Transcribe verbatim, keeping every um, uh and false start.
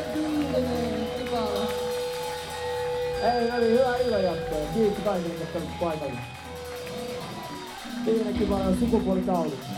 Tyylinen Ipala. Ei, oli hyvä illanjatkoa. Kiitos kaikille, jotka olivat paikalla. Tyylinen Ipala on sukupuolitaulu.